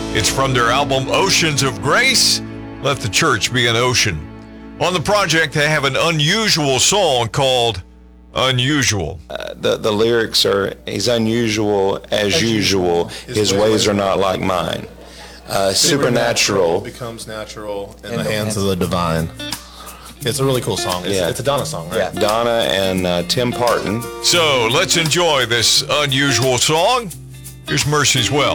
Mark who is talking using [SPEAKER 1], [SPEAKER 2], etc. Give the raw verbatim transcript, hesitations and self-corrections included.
[SPEAKER 1] It's from their album Oceans of Grace. Let the Church Be an Ocean. On the project, they have an unusual song called Unusual.
[SPEAKER 2] Uh, the, the lyrics are, he's unusual as, as usual. His, His ways, ways are not like mine. Uh, supernatural
[SPEAKER 3] becomes natural in, in the, the hands, hands of the divine. It's a really cool song. It's, yeah. it's a Donna song, right?
[SPEAKER 2] Yeah. Donna and uh, Tim Parton.
[SPEAKER 1] So let's enjoy this unusual song. Here's Mercy's Well.